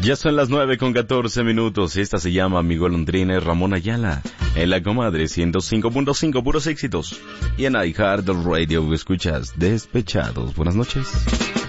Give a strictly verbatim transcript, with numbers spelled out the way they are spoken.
Ya son las nueve con catorce minutos. Esta se llama Mi Golondrina, Ramón Ayala. En la comadre ciento cinco punto cinco, puros éxitos. Y en iHeart Radio escuchas Despechados. Buenas noches.